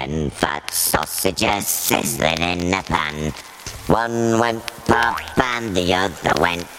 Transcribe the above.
10 fat sausages sizzling in the pan. One went pop and the other went